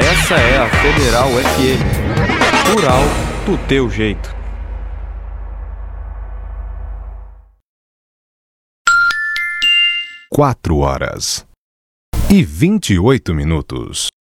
Essa é a Federal FM. Rural do teu jeito. 4h28.